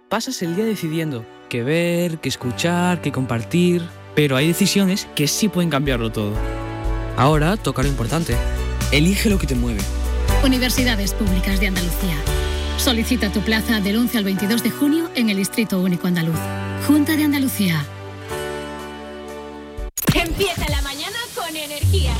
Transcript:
pasas el día decidiendo qué ver, qué escuchar, qué compartir, pero hay decisiones que sí pueden cambiarlo todo. Ahora toca lo importante. Elige lo que te mueve. Universidades Públicas de Andalucía. Solicita tu plaza del 11 al 22 de junio en el Distrito Único Andaluz. Junta de Andalucía. Empieza la mañana con energía.